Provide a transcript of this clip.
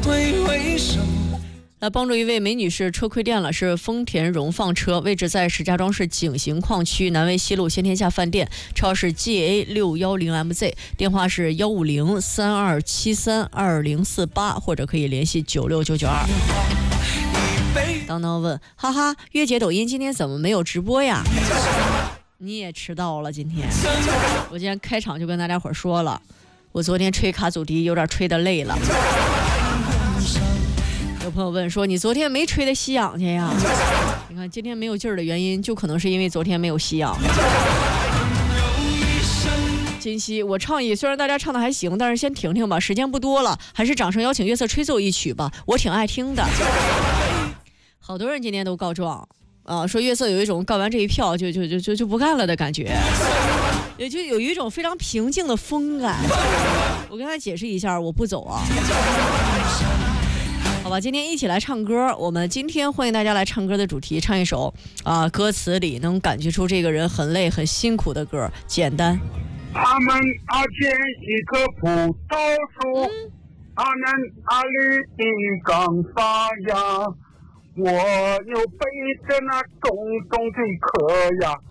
会回首。 来帮助一位梅女士车亏电了，是丰田荣放车，位置在石家庄市井陉矿区南威西路先天下饭店，超市 GA610MZ， 电话是15032732048，或者可以联系96992。当当问，哈哈，月姐抖音今天怎么没有直播呀？你也迟到了今天。我今天开场就跟大家伙说了，我昨天吹卡祖笛有点吹得累了。有朋友问说，你昨天没吹的吸氧去呀？你看今天没有劲儿的原因，就可能是因为昨天没有吸氧。今夕我倡议，虽然大家唱的还行，但是先停停吧，时间不多了，还是掌声邀请月色吹奏一曲吧，我挺爱听的。好多人今天都告状啊，说月色有一种干完这一票就不干了的感觉，也就有一种非常平静的风感。我跟他解释一下，我不走啊。好吧，今天一起来唱歌。我们今天欢迎大家来唱歌的主题，唱一首歌词里能感觉出这个人很累很辛苦的歌，简单。 他们捡一棵葡萄树，他们绿地刚发芽，我又背着那重重的壳呀。